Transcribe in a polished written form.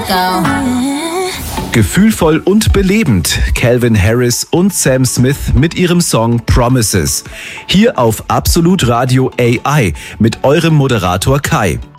go. Gefühlvoll und belebend, Calvin Harris und Sam Smith mit ihrem Song Promises. Hier auf Absolut Radio AI mit eurem Moderator Kai.